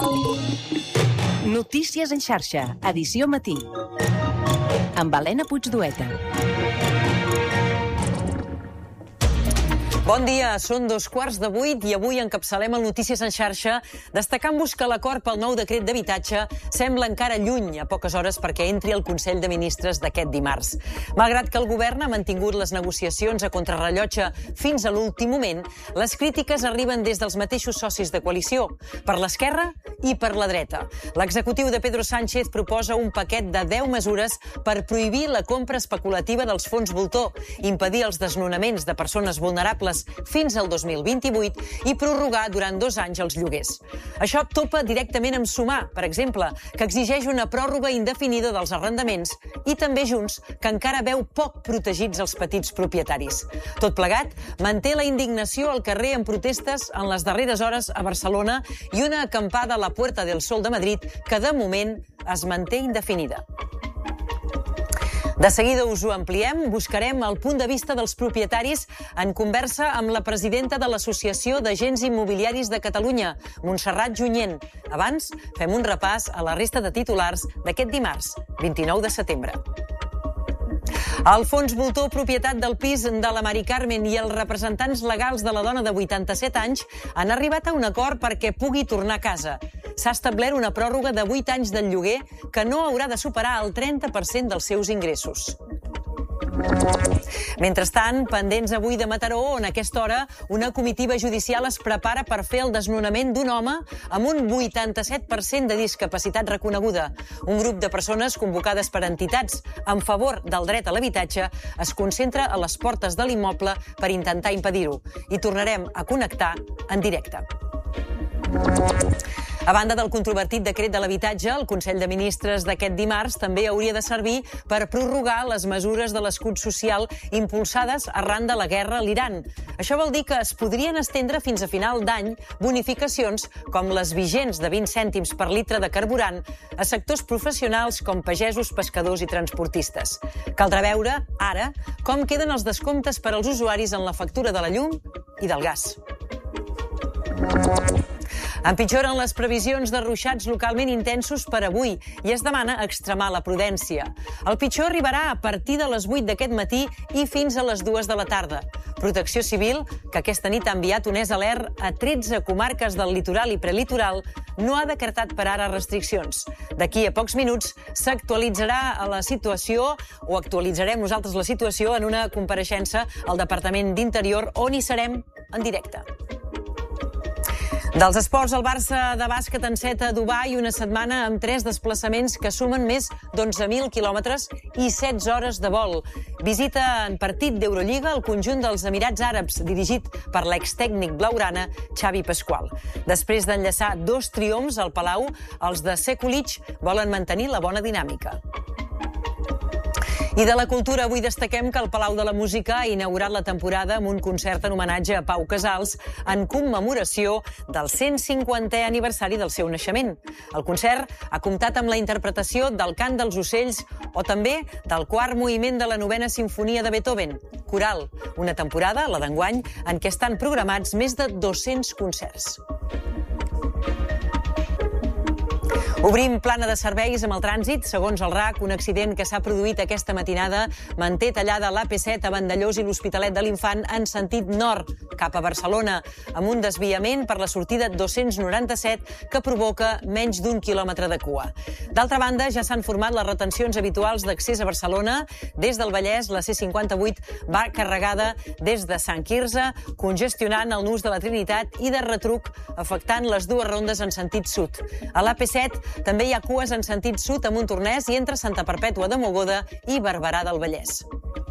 Notícies en xarxa, edició matí. Amb Helena Puigdueta. Bon dia, són 7:15 i avui encapçalem el Notícies en xarxa destacant-vos que l'acord pel nou decret d'habitatge sembla encara lluny a poques hores perquè entri al Consell de Ministres d'aquest dimarts. Malgrat que el govern ha mantingut les negociacions a contrarrellotge fins a l'últim moment, les crítiques arriben des dels mateixos socis de coalició, per l'esquerra i per la dreta. L'executiu de Pedro Sánchez proposa un paquet de 10 mesures per prohibir la compra especulativa dels fons voltor, impedir els desnonaments de persones vulnerables fins al 2028 i prorrogar durant 2 anys els lloguers. Això topa directament amb Sumar, per exemple, que exigeix una pròrroga indefinida dels arrendaments, i també Junts, que encara veu poc protegits els petits propietaris. Tot plegat manté la indignació al carrer en protestes en les darreres hores a Barcelona i una acampada a la Puerta del Sol de Madrid que, de moment, es manté indefinida. De seguida us ho ampliem, buscarem el punt de vista dels propietaris en conversa amb la presidenta de l'Associació d'Agents Immobiliaris de Catalunya, Montserrat Junyent. Abans, fem un repàs a la resta de titulars d'aquest dimarts, 29 de setembre. El fons voltor propietat del pis de la Mari Carmen i els representants legals de la dona de 87 anys han arribat a un acord perquè pugui tornar a casa. S'ha establert una pròrroga de 8 anys del lloguer que no haurà de superar el 30% dels seus ingressos. Mentrestant, pendents avui de Mataró, on a aquesta hora una comitiva judicial es prepara per fer el desnonament d'un home amb un 87% de discapacitat reconeguda. Un grup de persones convocades per entitats en favor del dret a l'habitatge es concentra a les portes de l'immoble per intentar impedir-ho. I tornarem a connectar en directe. A banda del controvertit decret de l'habitatge, el Consell de Ministres d'aquest dimarts també hauria de servir per prorrogar les mesures de l'escut social impulsades arran de la guerra a l'Iran. Això vol dir que es podrien estendre fins a final d'any bonificacions com les vigents de 20 cèntims per litre de carburant a sectors professionals com pagesos, pescadors i transportistes. Caldrà veure, ara, com queden els descomptes per als usuaris en la factura de la llum i del gas. Empitjoren les previsions de ruixats localment intensos per avui i es demana extremar la prudència. El pitjor arribarà a partir de les 8 d'aquest matí i fins a les 2 de la tarda. Protecció Civil, que aquesta nit ha enviat un alert a 13 comarques del litoral i prelitoral, no ha decretat per ara restriccions. D'aquí a pocs minuts s'actualitzarà la situació, o actualitzarem nosaltres la situació, en una compareixença al Departament d'Interior, on hi serem en directe. Dels esports, el Barça de bàsquet enceta a Dubai una setmana amb 3 desplaçaments que sumen més d'11.000 quilòmetres i 16 hores de vol. Visita en partit d'Eurolliga al conjunt dels Emirats Àrabs, dirigit per l'extècnic blaugrana Xavi Pasqual. Després d'enllaçar 2 triomfs al Palau, els de Sekulic volen mantenir la bona dinàmica. I de la cultura, avui destaquem que el Palau de la Música ha inaugurat la temporada amb un concert en homenatge a Pau Casals en commemoració del 150è aniversari del seu naixement. El concert ha comptat amb la interpretació del Cant dels Ocells o també del 4è moviment de la 9a Simfonia de Beethoven, Coral, una temporada, la d'enguany, en què estan programats més de 200 concerts. Obrim plana de serveis amb el trànsit. Segons el RAC, un accident que s'ha produït aquesta matinada manté tallada l'AP7 a Vandellòs i l'Hospitalet de l'Infant en sentit nord, cap a Barcelona, amb un desviament per la sortida 297 que provoca menys d'1 quilòmetre de cua. D'altra banda, ja s'han format les retencions habituals d'accés a Barcelona. Des del Vallès, la C58 va carregada des de Sant Quirze, congestionant el nus de la Trinitat i de retruc, afectant les 2 rondes en sentit sud. A l'AP7 també hi ha cues en sentit sud a Montornès i entre Santa Perpètua de Mogoda i Barberà del Vallès.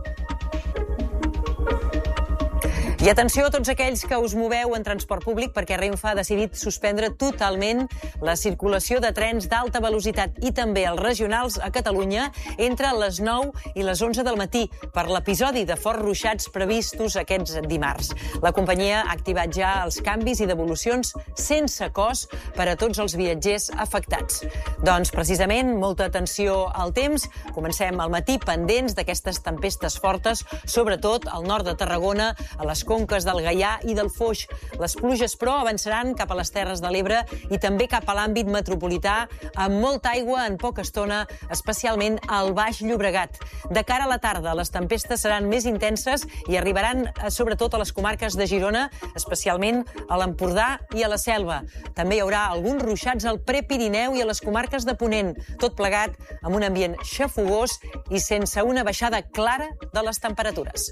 I atenció a tots aquells que us moveu en transport públic perquè Renfe ha decidit suspendre totalment la circulació de trens d'alta velocitat i també els regionals a Catalunya entre les 9 i les 11 del matí per l'episodi de forts ruixats previstos aquests dimarts. La companyia ha activat ja els canvis i devolucions sense cost per a tots els viatgers afectats. Doncs precisament, molta atenció al temps. Comencem al matí pendents d'aquestes tempestes fortes, sobretot al nord de Tarragona, a les conques del Gaià i del Foix. Les pluges, però, avançaran cap a les Terres de l'Ebre i també cap a l'àmbit metropolità, amb molta aigua en poca estona, especialment al Baix Llobregat. De cara a la tarda, les tempestes seran més intenses i arribaran sobretot a les comarques de Girona, especialment a l'Empordà i a la Selva. També hi haurà alguns ruixats al Prepirineu i a les comarques de Ponent, tot plegat amb un ambient xafogós i sense una baixada clara de les temperatures.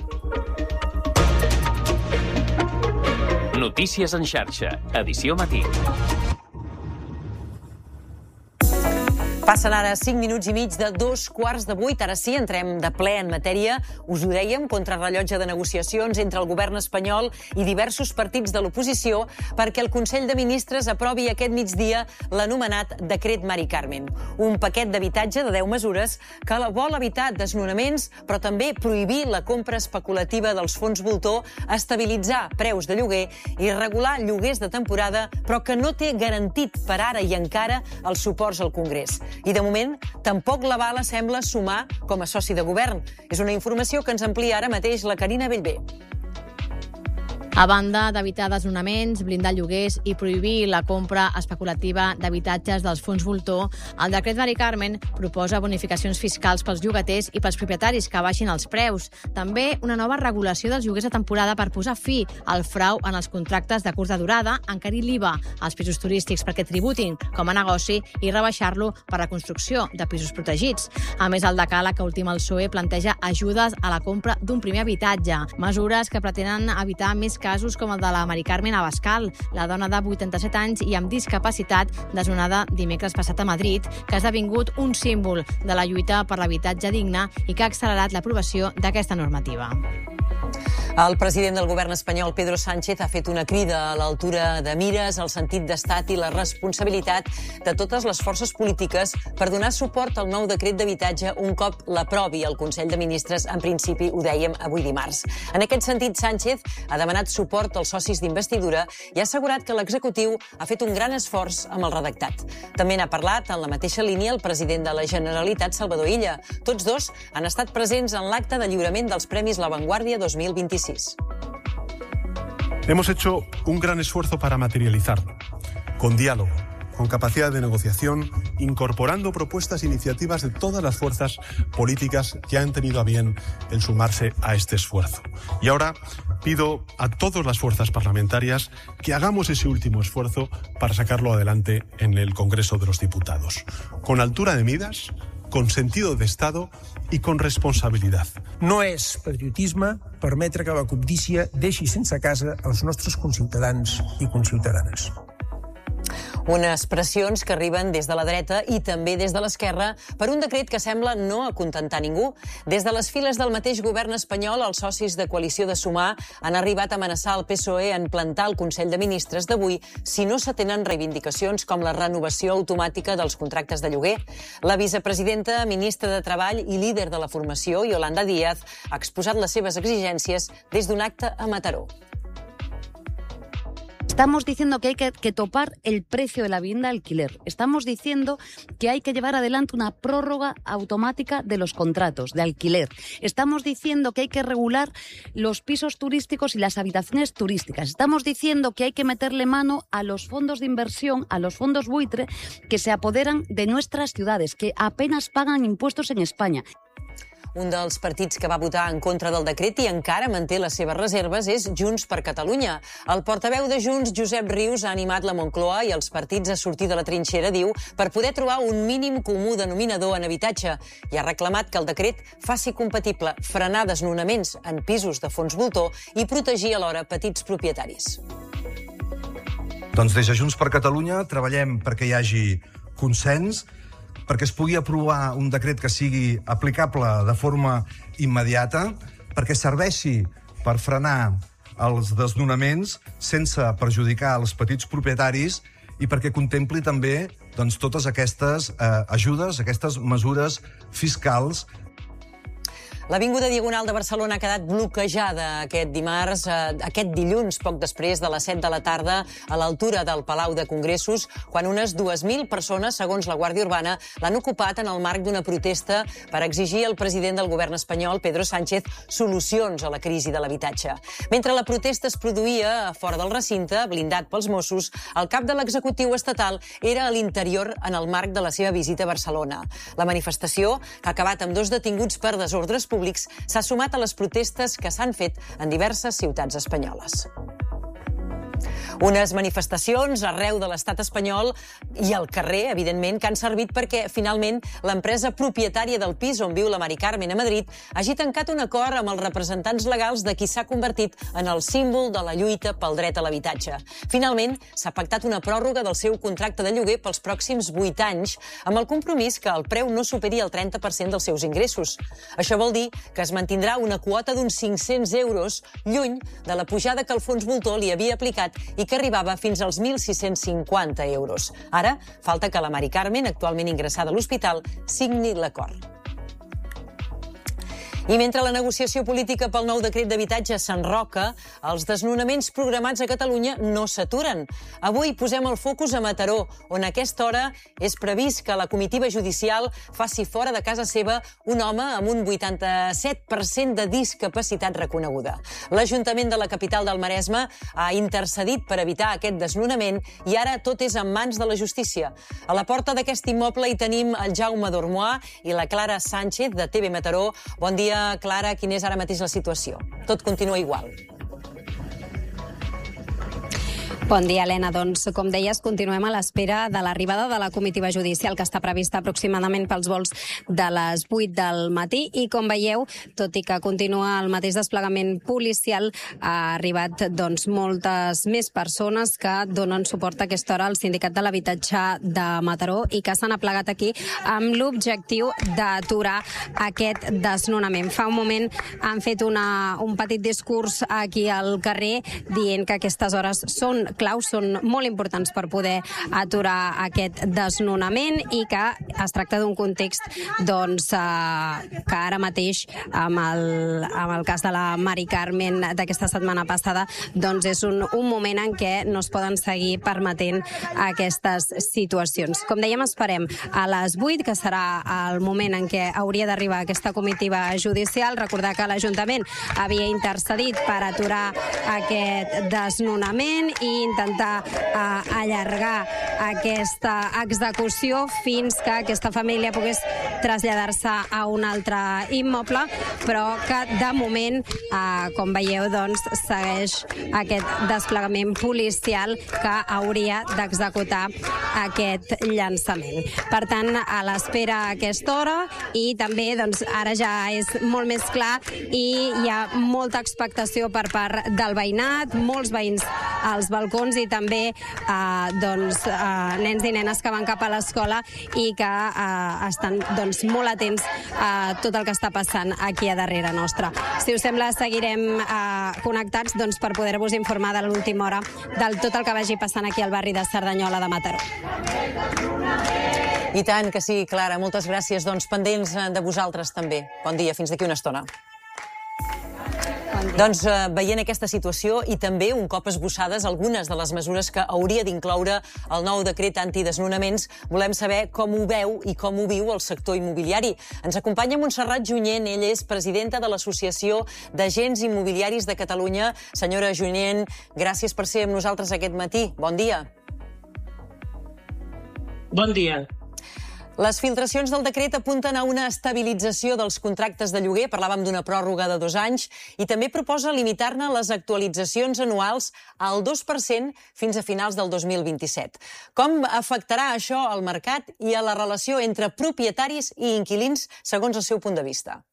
Notícies en xarxa, edició matí. Passen ara 5 minuts i mig de 7:45. Ara sí, entrem de ple en matèria. Us ho dèiem, contrarrellotge de negociacions entre el govern espanyol i diversos partits de l'oposició perquè el Consell de Ministres aprovi aquest migdia l'anomenat Decret Mari Carmen. Un paquet d'habitatge de 10 mesures que vol evitar desnonaments, però també prohibir la compra especulativa dels fons voltor, estabilitzar preus de lloguer i regular lloguers de temporada, però que no té garantit per ara i encara els suports al Congrés. I de moment, tampoc la Bala sembla sumar com a soci de govern. És una informació que ens amplia ara mateix la Carina Bellver. A banda d'evitar desnonaments, blindar lloguers i prohibir la compra especulativa d'habitatges dels fons voltor, el decret Mari Carmen proposa bonificacions fiscals pels llogaters i pels propietaris que baixin els preus. També una nova regulació dels lloguers de temporada per posar fi al frau en els contractes de curta durada, encarir l'IVA als pisos turístics perquè tributin com a negoci i rebaixar-lo per la construcció de pisos protegits. A més, el decàleg que ultima el PSOE planteja ajudes a la compra d'un primer habitatge, mesures que pretenen evitar més casos com el de la Mari Carmen Abascal, la dona de 87 anys i amb discapacitat desnonada dimecres passat a Madrid, que ha esdevingut un símbol de la lluita per l'habitatge digne i que ha accelerat l'aprovació d'aquesta normativa. El president del govern espanyol, Pedro Sánchez, ha fet una crida a l'altura de mires, al sentit d'estat i la responsabilitat de totes les forces polítiques per donar suport al nou decret d'habitatge un cop l'aprovi el Consell de Ministres, en principi, ho dèiem avui dimarts. En aquest sentit, Sánchez ha demanat suport als socis d'investidura i ha assegurat que l'executiu ha fet un gran esforç amb el redactat. També n'ha parlat en la mateixa línia el president de la Generalitat, Salvador Illa. Tots dos han estat presents en l'acte de lliurament dels Premis La Vanguardia 2026. Hemos hecho un gran esfuerzo para materializarlo, con diálogo, con capacidad de negociación, incorporando propuestas e iniciativas de todas las fuerzas políticas que han tenido a bien el sumarse a este esfuerzo. Y ahora pido a todas las fuerzas parlamentarias que hagamos ese último esfuerzo para sacarlo adelante en el Congreso de los Diputados, con altura de miras, con sentido de Estado i con responsabilitat. No és patriotisme permetre que la cobdícia deixi sense casa els nostres conciutadans i conciutadanes. Unes pressions que arriben des de la dreta i també des de l'esquerra per un decret que sembla no acontentar ningú. Des de les files del mateix govern espanyol, els socis de coalició de Sumar han arribat a amenaçar el PSOE en plantar el Consell de Ministres d'avui si no s'atenen reivindicacions com la renovació automàtica dels contractes de lloguer. La vicepresidenta, ministra de Treball i líder de la formació, Yolanda Díaz, ha exposat les seves exigències des d'un acte a Mataró. Estamos diciendo que hay que topar el precio de la vivienda de alquiler. Estamos diciendo que hay que llevar adelante una prórroga automática de los contratos de alquiler. Estamos diciendo que hay que regular los pisos turísticos y las habitaciones turísticas. Estamos diciendo que hay que meterle mano a los fondos de inversión, a los fondos buitre, que se apoderan de nuestras ciudades, que apenas pagan impuestos en España. Un dels partits que va votar en contra del decret i encara manté les seves reserves és Junts per Catalunya. El portaveu de Junts, Josep Rius, ha animat la Moncloa i els partits a sortir de la trinxera, diu, per poder trobar un mínim comú denominador en habitatge i ha reclamat que el decret faci compatible frenar desnonaments en pisos de fons voltor i protegir alhora petits propietaris. Doncs des de Junts per Catalunya treballem perquè hi hagi consens, perquè es pugui aprovar un decret que sigui aplicable de forma immediata, perquè serveixi per frenar els desnonaments sense perjudicar els petits propietaris i perquè contempli també totes aquestes ajudes, aquestes mesures fiscals. L'avinguda Diagonal de Barcelona ha quedat bloquejada aquest dimarts, aquest dilluns, poc després de les 7 de la tarda, a l'altura del Palau de Congressos, quan unes 2.000 persones, segons la Guàrdia Urbana, l'han ocupat en el marc d'una protesta per exigir al president del govern espanyol, Pedro Sánchez, solucions a la crisi de l'habitatge. Mentre la protesta es produïa a fora del recinte, blindat pels Mossos, el cap de l'executiu estatal era a l'interior en el marc de la seva visita a Barcelona. La manifestació, que ha acabat amb 2 detinguts per desordres públics, s'ha sumat a les protestes que s'han fet en diverses ciutats espanyoles. Unes manifestacions arreu de l'estat espanyol i al carrer, evidentment, que han servit perquè, finalment, l'empresa propietària del pis on viu la Mari Carmen a Madrid hagi tancat un acord amb els representants legals de qui s'ha convertit en el símbol de la lluita pel dret a l'habitatge. Finalment, s'ha pactat una pròrroga del seu contracte de lloguer pels pròxims 8 anys, amb el compromís que el preu no superi el 30% dels seus ingressos. Això vol dir que es mantindrà una quota d'uns 500 euros, lluny de la pujada que el fons voltor li havia aplicat i que arribava fins als 1.650 euros. Ara, falta que la Mari Carmen, actualment ingressada a l'hospital, signi l'acord. I mentre la negociació política pel nou decret d'habitatge s'enroca, els desnonaments programats a Catalunya no s'aturen. Avui posem el focus a Mataró, on a aquesta hora és previst que la comitiva judicial faci fora de casa seva un home amb un 87% de discapacitat reconeguda. L'Ajuntament de la capital del Maresme ha intercedit per evitar aquest desnonament i ara tot és en mans de la justícia. A la porta d'aquest immoble hi tenim el Jaume Dormois i la Clara Sánchez, de TV Mataró. Bon dia, Clara, quina és ara mateix la situació? Tot continua igual. Bon dia, Helena. Doncs, com deies, continuem a l'espera de l'arribada de la comitiva judicial, que està prevista aproximadament pels vols de les 8 del matí. I, com veieu, tot i que continua el mateix desplegament policial, ha arribat moltes més persones que donen suport a aquesta hora al Sindicat de l'Habitatge de Mataró i que s'han aplegat aquí amb l'objectiu d'aturar aquest desnonament. Fa un moment han fet un petit discurs aquí al carrer dient que aquestes hores són claus, són molt importants per poder aturar aquest desnonament i que es tracta d'un context que ara mateix, amb el cas de la Mari Carmen d'aquesta setmana passada, és un moment en què no es poden seguir permetent aquestes situacions. Com dèiem, esperem a les 8, que serà el moment en què hauria d'arribar aquesta comitiva judicial. Recordar que l'Ajuntament havia intercedit per aturar aquest desnonament i intentar allargar aquesta execució fins que aquesta família pogués traslladar-se a un altre immoble, però que de moment, com veieu, segueix aquest desplegament policial que hauria d'executar aquest llançament. Per tant, a l'espera a aquesta hora, i també ara ja és molt més clar i hi ha molta expectació per part del veïnat, molts veïns als balcons i també nens i nenes que van cap a l'escola i que estan molt atents a tot el que està passant aquí a darrere nostra. Si us sembla, seguirem connectats per poder-vos informar de l'última hora de tot el que vagi passant aquí al barri de Cerdanyola de Mataró. I tant que sí, Clara. Moltes gràcies. Pendents de vosaltres també. Bon dia, fins d'aquí una estona. Veient aquesta situació i també, un cop esbossades algunes de les mesures que hauria d'incloure el nou decret antidesnonaments, volem saber com ho veu i com ho viu el sector immobiliari. Ens acompanya Montserrat Junyent, ella és presidenta de l'Associació d'Agents Immobiliaris de Catalunya. Senyora Junyent, gràcies per ser amb nosaltres aquest matí. Bon dia. Bon dia. Les filtracions del decret apunten a una estabilització dels contractes de lloguer, parlàvem d'una pròrroga de 2 anys, i també proposa limitar-ne les actualitzacions anuals al 2% fins a finals del 2027. Com afectarà això al mercat i a la relació entre propietaris i inquilins, segons el seu punt de vista?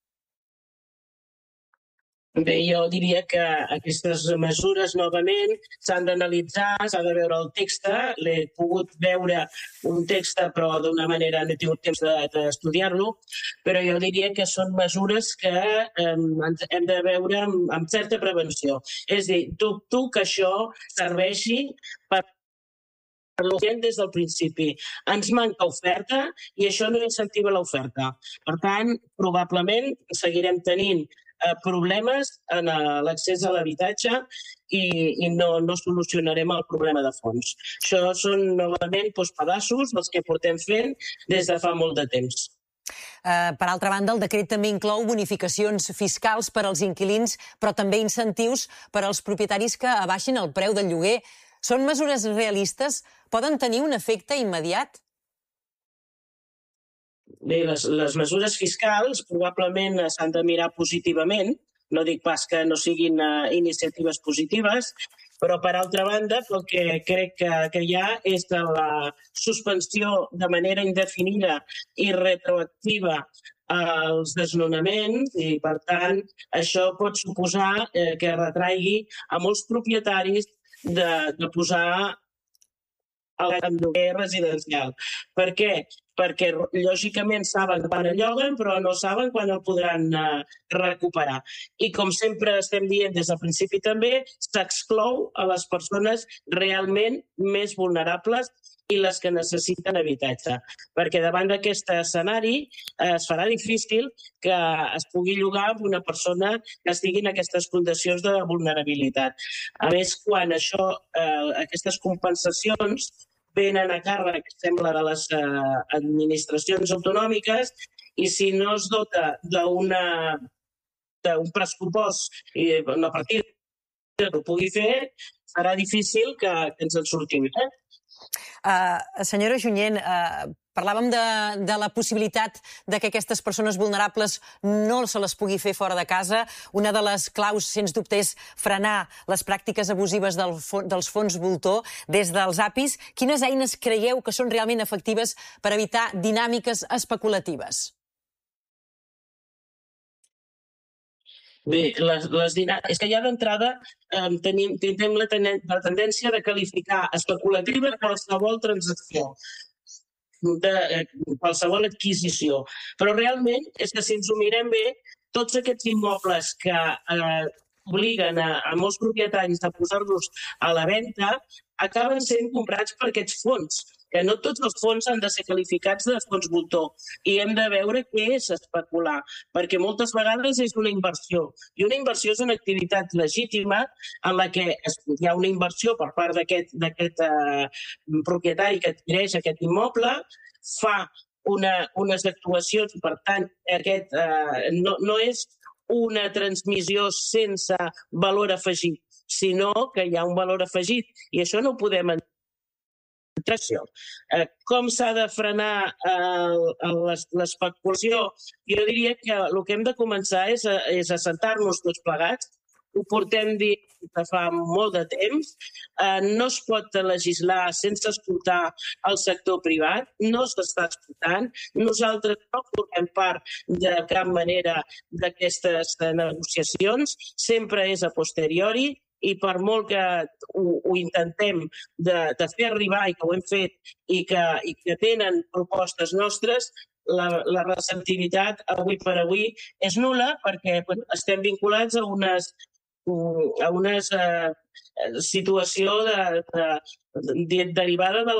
Bé, jo diria que aquestes mesures, novament, s'han d'analitzar, s'ha de veure el text. L'he pogut veure un text, però d'una manera no he tingut temps d'estudiar-lo, però jo diria que són mesures que hem de veure amb certa prevenció. És a dir, dubto que això serveixi per des del principi. Ens manca oferta i això no incentiva l'oferta. Per tant, probablement seguirem tenint problemes en l'accés a l'habitatge i no solucionarem el problema de fons. Això són novament pedaços dels que portem fent des de fa molt de temps. Per altra banda, el decret també inclou bonificacions fiscals per als inquilins, però també incentius per als propietaris que abaixin el preu del lloguer. Són mesures realistes? Poden tenir un efecte immediat? Bé, les mesures fiscals probablement s'han de mirar positivament. No dic pas que no siguin iniciatives positives, però per altra banda el que crec que hi ha és la suspensió de manera indefinida i retroactiva als desnonaments i, per tant, això pot suposar que retraigui a molts propietaris de posar el lloguer residencial. Per què? Perquè, lògicament, saben quan el lloguen, però no saben quan el podran recuperar. I, com sempre estem dient des del principi també, s'exclou a les persones realment més vulnerables i les que necessiten habitatge. Perquè davant d'aquest escenari es farà difícil que es pugui llogar amb una persona que estigui en aquestes condicions de vulnerabilitat. A més, quan aquestes compensacions venen a càrrec, sembla, de les administracions autonòmiques i si no es dota d'un pressupost i una partida que ho pugui fer, serà difícil que ens en sortim. Senyora Junyent, parlàvem de la possibilitat de que aquestes persones vulnerables no se les pugui fer fora de casa. Una de les claus, sens dubte, és frenar les pràctiques abusives dels fons voltor des dels APIs. Quines eines creieu que són realment efectives per evitar dinàmiques especulatives? Bé, és que ja d'entrada tenim la tendència de qualificar especulativa qualsevol transacció, qualsevol adquisició. Però realment és que si ens ho mirem bé, tots aquests immobles que obliguen a molts propietaris a posar-los a la venda acaben sent comprats per aquests fons, que no tots els fons han de ser qualificats de fons voltor i hem de veure què és especular, perquè moltes vegades és una inversió i una inversió és una activitat legítima en la que hi ha una inversió per part d'aquest propietari que adquireix aquest immoble, fa unes actuacions i per tant aquest no és una transmissió sense valor afegit, sinó que hi ha un valor afegit i això no ho podem entendre. Com s'ha de frenar l'especulació? Jo diria que el que hem de començar és a sentar-nos tots plegats. Ho portem dient que fa molt de temps. No es pot legislar sense escoltar el sector privat. No s'està escoltant. Nosaltres no formem part de cap manera d'aquestes negociacions. Sempre és a posteriori i per molt que ho intentem de fer arribar i que ho hem fet i que tenen propostes nostres, la receptivitat avui per avui és nul·la perquè estem vinculats a una situació derivada de